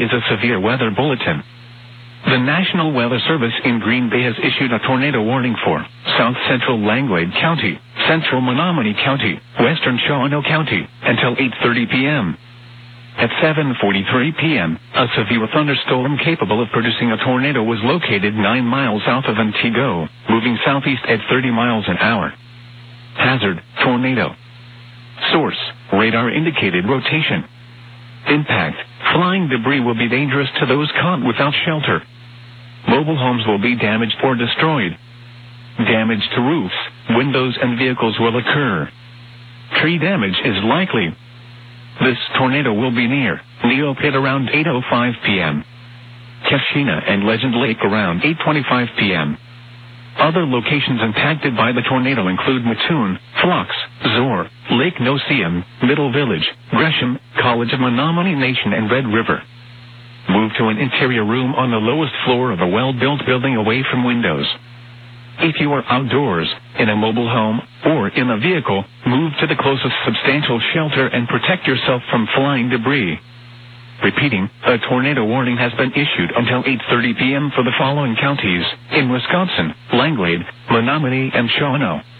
is a severe weather bulletin. The National Weather Service in Green Bay has issued a tornado warning for South Central Langlade County, Central Menominee County, Western Shawano County, until 8:30 p.m. At 7:43 p.m., a severe thunderstorm capable of producing a tornado was located 9 miles south of Antigo, moving southeast at 30 miles an hour. Hazard, tornado. Source, radar indicated rotation. Impact, flying debris will be dangerous to those caught without shelter. Mobile homes will be damaged or destroyed. Damage to roofs, windows, and vehicles will occur. Tree damage is likely. This tornado will be near Neopit around 8:05 p.m. Keshena and Legend Lake around 8:25 p.m. Other locations impacted by the tornado include Mattoon, Phlox, Zor, Lake Nociem, Middle Village, Gresham, College of Menominee Nation, and Red River. Move to an interior room on the lowest floor of a well-built building away from windows. If you are outdoors, in a mobile home, or in a vehicle, move to the closest substantial shelter and protect yourself from flying debris. Repeating, a tornado warning has been issued until 8:30 p.m. for the following counties in Wisconsin: Langlade, Menominee, and Shawano.